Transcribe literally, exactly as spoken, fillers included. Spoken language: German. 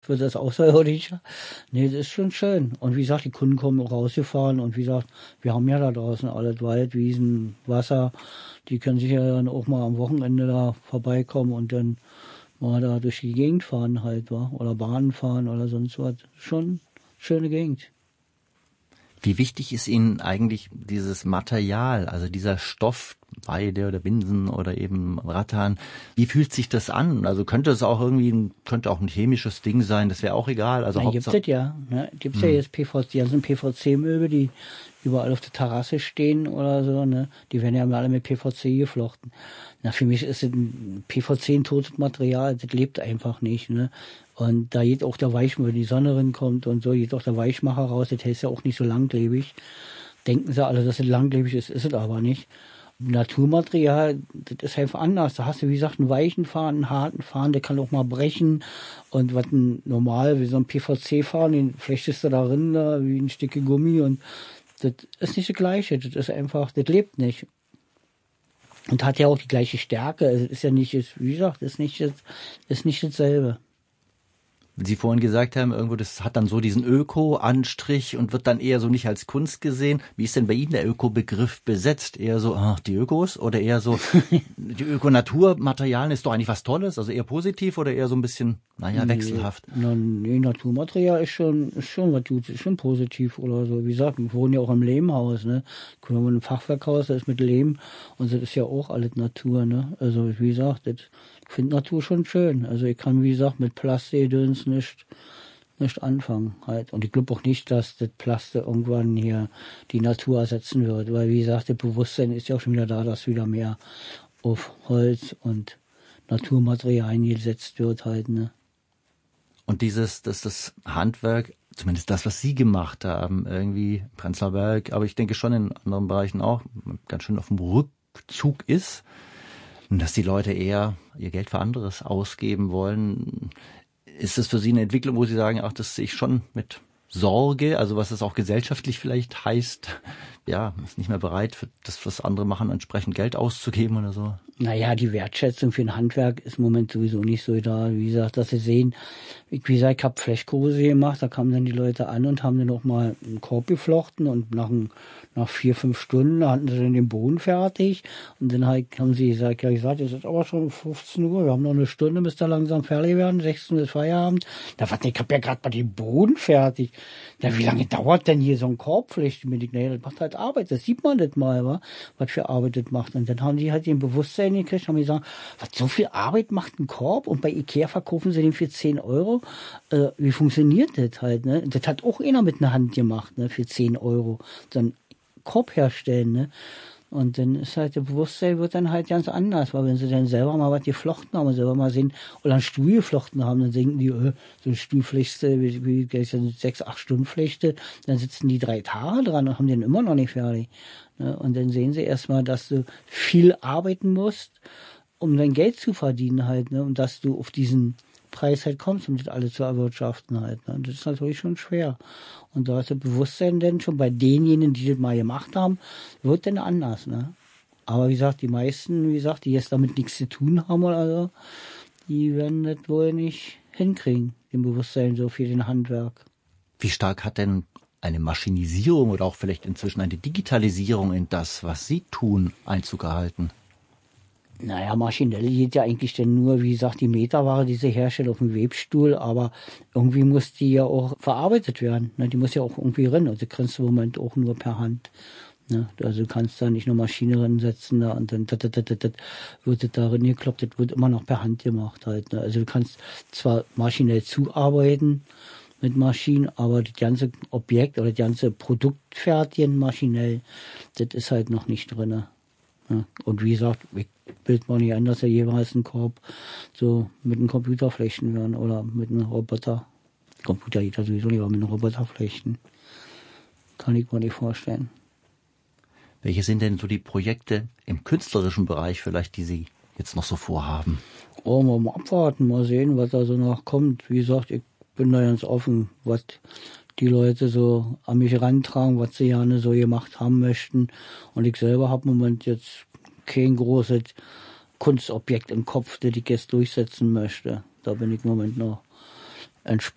wird das Außerirdische. Nee, das ist schon schön. Und wie gesagt, die Kunden kommen auch rausgefahren und wie gesagt, wir haben ja da draußen alles Wald, Wiesen, Wasser. Die können sich ja dann auch mal am Wochenende da vorbeikommen und dann mal da durch die Gegend fahren halt, wa? Oder Bahnen fahren oder sonst was. Schon eine schöne Gegend. Wie wichtig ist Ihnen eigentlich dieses Material, also dieser Stoff, Weide oder Binsen oder eben Rattan? Wie fühlt sich das an? Also könnte es auch irgendwie, ein, könnte auch ein chemisches Ding sein, das wäre auch egal. Also Na, gibt es ja. Ne? Gibt es hm. ja jetzt P V C, die ganzen P V C-Möbel, die überall auf der Terrasse stehen oder so, ne? Die werden ja alle mit P V C geflochten. Na, für mich ist ein P V C ein totes Material, das lebt einfach nicht, ne? Und da geht auch der Weichmacher, wenn die Sonne rinkommt und so, geht auch der Weichmacher raus, das heißt ja auch nicht so langlebig. Denken sie alle, dass es langlebig ist, ist es aber nicht. Naturmaterial, das ist einfach anders. Da hast du, wie gesagt, einen weichen Faden, einen harten Faden, der kann auch mal brechen. Und was ein normal, wie so ein P V C-Faden, den flechtest du da drin, da, wie ein Stück Gummi. Und das ist nicht das Gleiche. Das ist einfach, das lebt nicht. Und hat ja auch die gleiche Stärke. Es ist ja nicht, wie gesagt, ist nicht, ist nicht dasselbe. Sie vorhin gesagt haben, irgendwo das hat dann so diesen Öko-Anstrich und wird dann eher so nicht als Kunst gesehen. Wie ist denn bei Ihnen der Öko-Begriff besetzt? Eher so, ach, die Ökos oder eher so, die Öko-Naturmaterialien ist doch eigentlich was Tolles, also eher positiv oder eher so ein bisschen, naja, wechselhaft? Nee, nee, Naturmaterial ist schon, ist schon was Gutes, ist schon positiv oder so. Wie gesagt, wir wohnen ja auch im Lehmhaus, ne? Gucken wir mal ein Fachwerkhaus, das ist mit Lehm und das ist ja auch alles Natur, ne? Also, wie gesagt, das, ich finde Natur schon schön. Also ich kann, wie gesagt, mit Plastikdöns nicht, nicht anfangen halt. Und ich glaube auch nicht, dass das Plastik irgendwann hier die Natur ersetzen wird. Weil, wie gesagt, das Bewusstsein ist ja auch schon wieder da, dass wieder mehr auf Holz und Naturmaterialien gesetzt wird halt, ne? Und dieses, dass das Handwerk, zumindest das, was Sie gemacht haben, irgendwie Prenzlauer Berg, aber ich denke schon in anderen Bereichen auch, ganz schön auf dem Rückzug ist. Und dass die Leute eher ihr Geld für anderes ausgeben wollen. Ist das für Sie eine Entwicklung, wo Sie sagen, ach, das sehe ich schon mit Sorge, also was das auch gesellschaftlich vielleicht heißt, ja, ist nicht mehr bereit, für das, was andere machen, entsprechend Geld auszugeben oder so? Naja, die Wertschätzung für ein Handwerk ist im Moment sowieso nicht so da. Wie gesagt, dass Sie sehen, wie gesagt, ich habe Flechkurse gemacht, da kamen dann die Leute an und haben dann noch mal einen Korb geflochten und nach, ein, nach vier, fünf Stunden hatten sie dann den Boden fertig und dann halt haben sie gesagt, ja, gesagt, es ist aber schon fünfzehn Uhr, wir haben noch eine Stunde, bis da langsam fertig werden, sechzehn Uhr ist Feierabend. Da warte, ich habe ja gerade mal den Boden fertig. Ja, wie lange dauert denn hier so ein Korbflechten? Naja, das macht halt Arbeit, das sieht man nicht mal, wa? Was für Arbeit das macht. Und dann haben die halt den Bewusstsein gekriegt, haben gesagt, was so viel Arbeit macht ein Korb und bei Ikea verkaufen sie den für zehn Euro. Äh, wie funktioniert das halt, ne? Das hat auch einer mit einer Hand gemacht, ne, für zehn Euro. Dann Korb herstellen, ne? Und dann ist halt, der Bewusstsein wird dann halt ganz anders, weil wenn sie dann selber mal was geflochten haben, selber mal sehen, oder einen Stuhl geflochten haben, dann denken die, äh, so ein Stuhlflechte, wie, wie, wie sechs, acht Stunden Flechte, dann sitzen die drei Tage dran und haben den immer noch nicht fertig. Ne? Und dann sehen sie erstmal, dass du viel arbeiten musst, um dein Geld zu verdienen halt, ne? Und dass du auf diesen Preis halt kommst, um das alles zu erwirtschaften halt. Ne? Das ist natürlich schon schwer. Und da ist das Bewusstsein denn schon bei denjenigen, die das mal gemacht haben, wird dann anders. Ne? Aber wie gesagt, die meisten, wie gesagt, die jetzt damit nichts zu tun haben oder so, die werden das wohl nicht hinkriegen, dem Bewusstsein so für den Handwerk. Wie stark hat denn eine Maschinisierung oder auch vielleicht inzwischen eine Digitalisierung in das, was Sie tun, Einzug gehalten? Naja, maschinell geht ja eigentlich dann nur, wie gesagt, die Meterware, die sie herstellen auf dem Webstuhl, aber irgendwie muss die ja auch verarbeitet werden. Ne? Die muss ja auch irgendwie rein. Also kannst du im Moment auch nur per Hand. Ne? Also du kannst da nicht nur Maschine reinsetzen da und dann dat, dat, dat, dat, wird das da rein gekloppt, das wird immer noch per Hand gemacht halt. Ne? Also du kannst zwar maschinell zuarbeiten mit Maschinen, aber das ganze Objekt oder das ganze Produkt fertigen maschinell, das ist halt noch nicht drin. Ja, und wie gesagt, ich bild mal nicht ein, dass er jeweils einen Korb so mit einem Computer flechten werden oder mit einem Roboter. Computer geht ja sowieso lieber mit einem Roboter flechten. Kann ich mir nicht vorstellen. Welche sind denn so die Projekte im künstlerischen Bereich vielleicht, die Sie jetzt noch so vorhaben? Oh, mal, mal abwarten, mal sehen, was da so noch kommt. Wie gesagt, ich bin da ganz offen, was die Leute so an mich rantragen, was sie gerne so gemacht haben möchten. Und ich selber habe im Moment jetzt kein großes Kunstobjekt im Kopf, das ich jetzt durchsetzen möchte. Da bin ich im Moment noch entspannt.